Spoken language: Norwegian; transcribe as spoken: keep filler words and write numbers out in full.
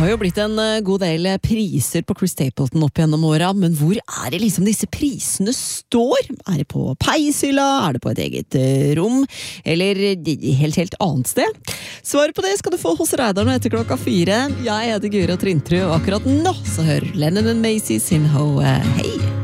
har jo blitt en eh, god del priser på Chris Stapleton opp gjennom åra, men hvor er det liksom disse prisene står? Er det på peishylla? Er det på et eget eh, rom? Eller eh, helt, helt annet sted? Svaret på det skal du få hos Reidar nå etter klokka fire. Jeg heter Guro Trintru, og akkurat nå så hører Lennon and Macy sin Ho, eh, hei!